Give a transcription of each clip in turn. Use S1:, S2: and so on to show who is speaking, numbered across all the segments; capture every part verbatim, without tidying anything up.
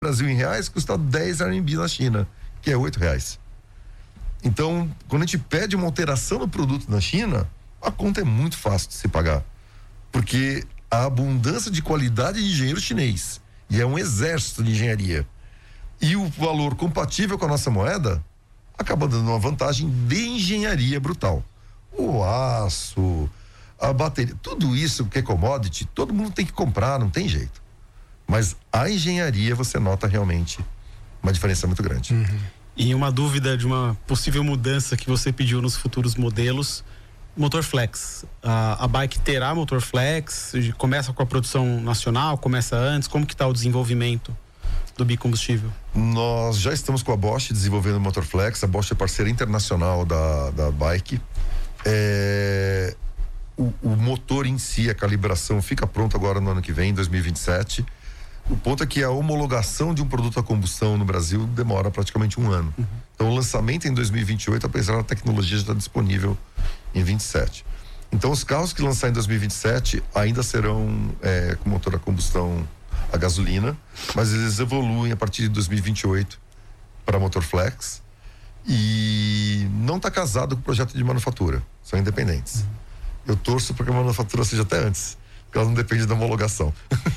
S1: Brasil em reais custa dez R M B na China, que é oito reais. Então, quando a gente pede uma alteração no produto na China, a conta é muito fácil de se pagar, porque a abundância de qualidade de engenheiro chinês, e é um exército de engenharia, e o valor compatível com a nossa moeda, acaba dando uma vantagem de engenharia brutal. O aço, a bateria, tudo isso que é commodity, todo mundo tem que comprar, não tem jeito. Mas a engenharia, você nota realmente uma diferença muito grande.
S2: Uhum. E uma dúvida de uma possível mudança que você pediu nos futuros modelos, motor flex. A, a bike terá motor flex? Começa com a produção nacional? Começa antes? Como que está o desenvolvimento do bicombustível?
S1: Nós já estamos com a Bosch desenvolvendo o motor flex. A Bosch é parceira internacional da, da bike. É, o, o motor em si, a calibração fica pronto agora no ano que vem, em dois mil e vinte e sete. O ponto é que a homologação de um produto a combustão no Brasil demora praticamente um ano. Uhum. Então o lançamento em dois mil e vinte e oito, apesar da tecnologia já estar disponível em vinte e sete. Então os carros que lançar em dois mil e vinte e sete ainda serão é, com motor a combustão a gasolina, mas eles evoluem a partir de dois mil e vinte e oito para motor flex, e não está casado com o projeto de manufatura, são independentes. Uhum. Eu torço para que a manufatura seja até antes, porque ela não depende da homologação.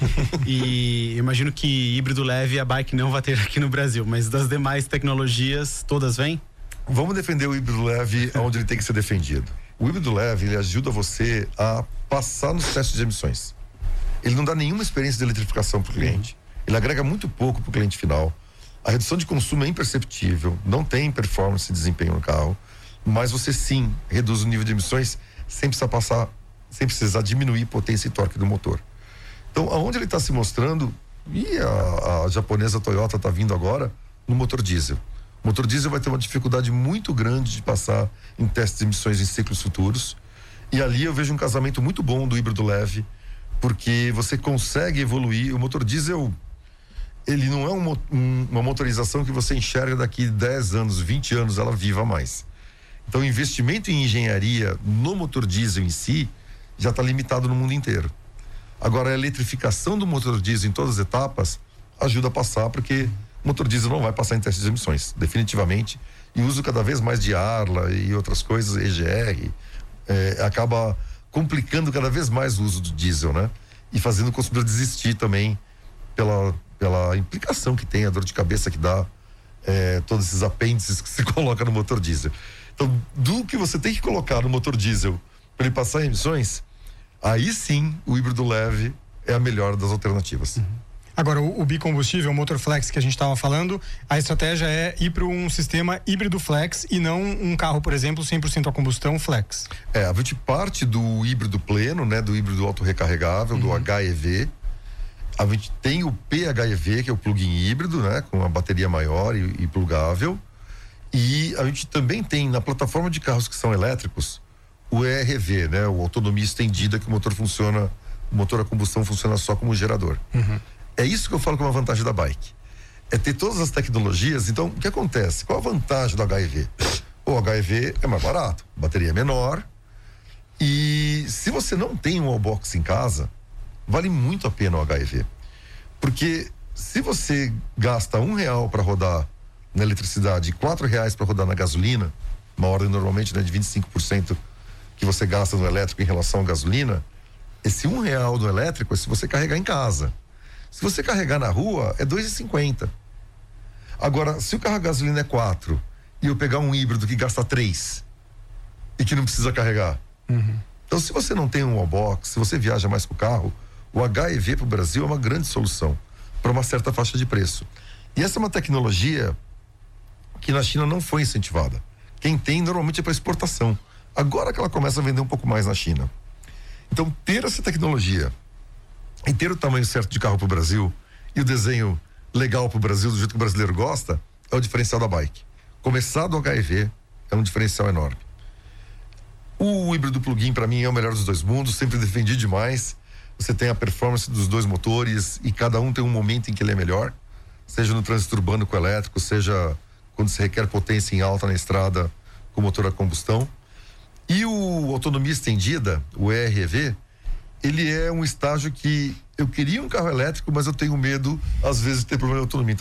S2: E imagino que híbrido leve a bike não vai ter aqui no Brasil, mas das demais tecnologias, todas vêm?
S1: Vamos defender o híbrido leve onde ele tem que ser defendido. O híbrido leve, ele ajuda você a passar nos testes de emissões. Ele não dá nenhuma experiência de eletrificação para o cliente. Ele agrega muito pouco para o cliente final. A redução de consumo é imperceptível, não tem performance e desempenho no carro, mas você sim reduz o nível de emissões sem precisar passar, sem precisar diminuir potência e torque do motor. Então, aonde ele está se mostrando, e a, a japonesa Toyota está vindo agora, no motor diesel. O motor diesel vai ter uma dificuldade muito grande de passar em testes de emissões em ciclos futuros, e ali eu vejo um casamento muito bom do híbrido leve, porque você consegue evoluir. O motor diesel, ele não é um, um, uma motorização que você enxerga daqui dez anos, vinte anos, ela viva mais. Então, o investimento em engenharia no motor diesel em si já está limitado no mundo inteiro. Agora, a eletrificação do motor diesel em todas as etapas ajuda a passar, porque o motor diesel não vai passar em testes de emissões, definitivamente, e o uso cada vez mais de Arla e outras coisas, E G R, é, acaba complicando cada vez mais o uso do diesel, né? E fazendo o consumidor desistir também pela, pela implicação que tem, a dor de cabeça que dá, é, todos esses apêndices que se coloca no motor diesel. Então, do que você tem que colocar no motor diesel para ele passar em emissões, aí sim o híbrido leve é a melhor das alternativas.
S3: Uhum. Agora, o, o bicombustível, o motor flex que a gente estava falando, a estratégia é ir para um sistema híbrido flex e não um carro, por exemplo, cem por cento a combustão flex.
S1: É, a gente parte do híbrido pleno, né, do híbrido autorrecarregável, uhum. do H E V. A gente tem o P H E V, que é o plug-in híbrido, né, com uma bateria maior e, e plugável. E a gente também tem na plataforma de carros que são elétricos o E R V, né, o autonomia estendida, que o motor funciona, o motor a combustão funciona só como gerador. Uhum. É isso que eu falo que é uma vantagem da bike. É ter todas as tecnologias. Então, o que acontece? Qual a vantagem do H E V? O H E V é mais barato, bateria é menor, e se você não tem um wallbox em casa, vale muito a pena o H E V. Porque se você gasta um real para rodar na eletricidade e quatro reais para rodar na gasolina, uma ordem normalmente, né, de vinte e cinco por cento que você gasta no elétrico em relação à gasolina, esse um real do elétrico é se você carregar em casa. Se você carregar na rua, é dois e cinquenta. Agora, se o carro a gasolina é quatro e eu pegar um híbrido que gasta três e que não precisa carregar. Uhum. Então, se você não tem um wallbox, se você viaja mais com o carro, o H E V para o Brasil é uma grande solução para uma certa faixa de preço. E essa é uma tecnologia que na China não foi incentivada. Quem tem normalmente é para exportação. Agora que ela começa a vender um pouco mais na China. Então, ter essa tecnologia e ter o tamanho certo de carro para o Brasil e o desenho legal para o Brasil, do jeito que o brasileiro gosta, é o diferencial da bike. Começar do H E V é um diferencial enorme. O híbrido plug-in, para mim, é o melhor dos dois mundos, sempre defendi demais. Você tem a performance dos dois motores e cada um tem um momento em que ele é melhor, seja no trânsito urbano com elétrico, seja quando se requer potência em alta na estrada com motor a combustão. E o autonomia estendida, o E R V, ele é um estágio que eu queria um carro elétrico, mas eu tenho medo, às vezes, de ter problema de autonomia.